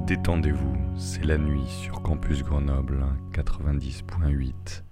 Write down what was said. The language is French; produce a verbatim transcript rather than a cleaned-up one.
Détendez-vous, c'est la nuit sur Campus Grenoble quatre-vingt-dix point huit.